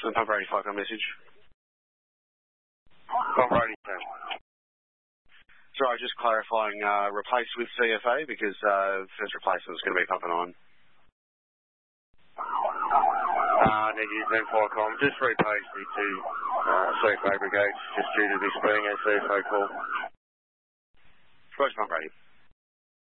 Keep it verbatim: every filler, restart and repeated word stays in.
The Pump Radio Flight on message. Pump Radio ten. Sorry, just clarifying, uh, replace with C F A because uh, first replacement is going to be pumping on. Uh, negative then Flycom. Just repage the two uh, C F A brigades just due to this being a C F A call. Roger, Pump Radio.